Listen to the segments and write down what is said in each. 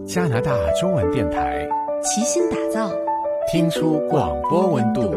加拿大中文电台齐心打造， 听出广播温度。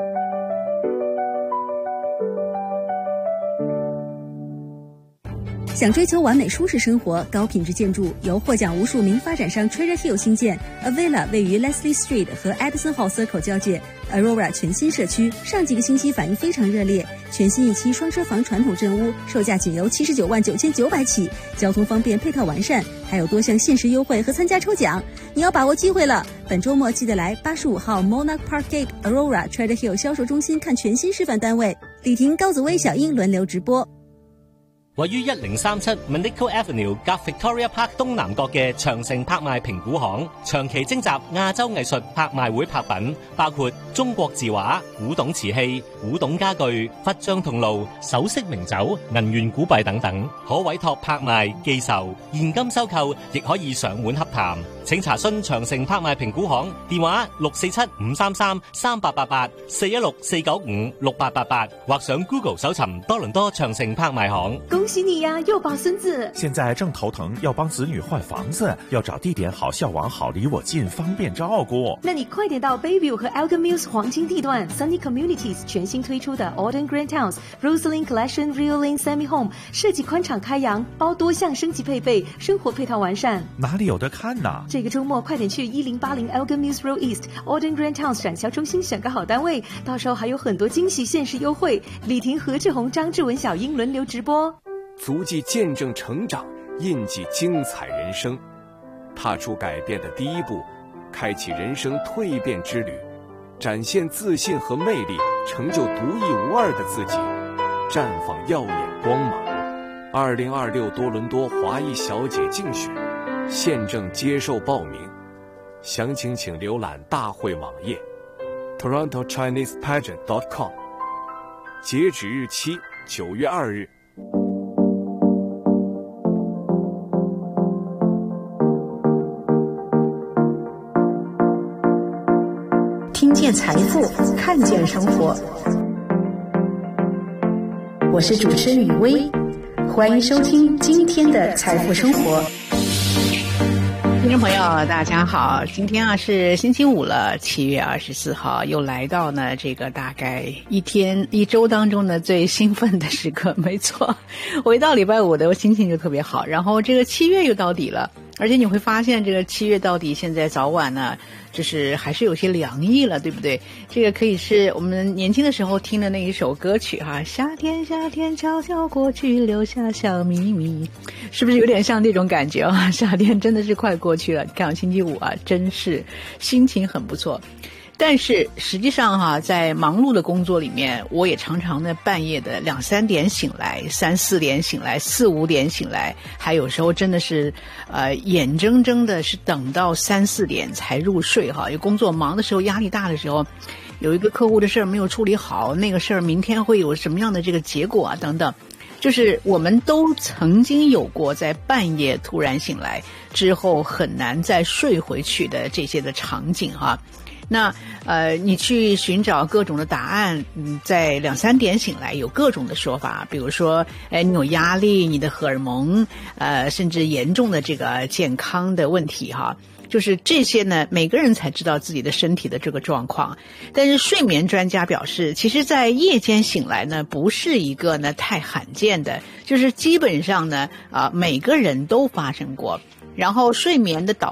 想追求完美舒适生活，高品质建筑由获奖无数名发展商 Treasure Hill 新建。Avila 位于 Leslie Street 和 Edison Hall Circle 交界。Aurora 全新社区，上几个星期反应非常热烈。全新一期双车房传统镇屋，售价仅由79万9900起，交通方便，配套完善，还有多项限时优惠和参加抽奖。你要把握机会了！本周末记得来85号 Monarch Park Gate Aurora Treasure Hill 销售中心看全新示范单位。李婷、高子威、小英輪流直播。 位於1037 Manico Avenue 夾 Victoria Park 東南角嘅長城拍賣評估行，長期徵集亞洲藝術拍賣會拍品，包括中國字畫、古董瓷器、古董家具、佛像銅爐、首飾名酒、銀元古幣等等，可委託拍賣、寄售、現金收購，亦可以上門洽談。請查詢長城拍賣評估行電話647-533-3888 416-495-6888，或上 Google 搜尋多倫多長城拍賣行。 恭喜你呀，又抱孙子！ 现在正头疼，要帮子女换房子，要找地点好、校网好、离我近，方便照顾。 那你快点到 Bayview 和 Elgin Mills 黄金地段 Sunny Communities 全新推出的 Alden Grand Towns Rosalind Collection Real Lane Semi Home， 设计宽敞开扬，包多项升级配备，生活配套完善。 哪里有得看呢？ 这个周末快点去1080 Elgin Mills Road East Alden Grand Towns 展销中心选个好单位，到时候还有很多惊喜限时优惠。李婷、何志宏、张志文、小英轮流直播。 足迹见证成长，印记精彩人生，踏出改变的第一步，开启人生蜕变之旅，展现自信和魅力，成就独一无二的自己，绽放耀眼光芒。2026多伦多华裔小姐竞选现正接受报名，详情请浏览大会网页 TorontoChinesePageant.com， 截止日期9月2日。 听见财富，看见生活。我是主持人雨薇，欢迎收听今天的财富生活。 听众朋友大家好，今天是星期五了，7月24号，又来到呢这个大概一周当中的最兴奋的时刻。没错，我一到礼拜五的心情就特别好，然后这个7月又到底了，而且你会发现这个7月到底现在早晚呢就是还是有些凉意了，对不对？这个可以是我们年轻的时候听的那一首歌曲哈，夏天夏天悄悄过去，留下小秘密，是不是有点像这种感觉啊？夏天真的是快过去了，你看星期五啊，真是心情很不错。但是实际上哈，在忙碌的工作里面，我也常常呢半夜的2、3点醒来，3、4点醒来，4、5点醒来，还有时候真的是眼睁睁的是等到3、4点才入睡哈。有工作忙的时候，压力大的时候，有一个客户的事儿没有处理好，那个事儿明天会有什么样的这个结果啊等等。就是我们都曾经有过在半夜突然醒来之后很难再睡回去的这些的场景哈。那你去寻找各种的答案，在2、3点醒来有各种的说法，比如说你有压力，你的荷尔蒙甚至严重的这个健康的问题哈。就是这些呢，每个人才知道自己的身体的这个状况。但是睡眠专家表示，其实在夜间醒来呢，不是一个呢太罕见的，就是基本上呢每个人都发生过。然后睡眠的导